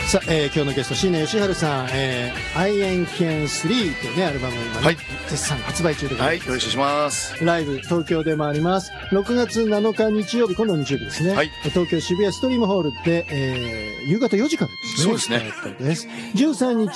さあ、今日のゲスト椎名義治さん、I Am Can 3というねアルバムを今、ね、はい、絶賛発売中でございます。 はい、よろしくお願いします。 ライブ東京でもあります。6月7日日曜日、今度の日曜日ですね、はい、東京渋谷ストリームホールで、夕方4時からですね。 そうですね。 13日